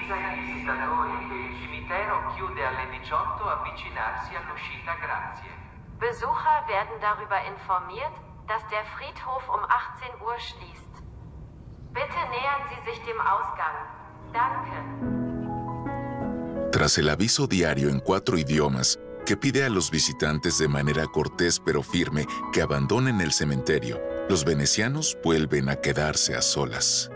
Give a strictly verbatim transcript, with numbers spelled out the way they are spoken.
avvisa i visitatori che il cimitero chiude alle diciotto avvicinarsi all'uscita grazie. Besucher werden darüber informiert, dass der Friedhof um achtzehn Uhr schließt. Bitte nähern Sie sich dem Ausgang. Danke. Tras el aviso diario en cuatro idiomas, que pide a los visitantes de manera cortés pero firme que abandonen el cementerio, los venecianos vuelven a quedarse a solas.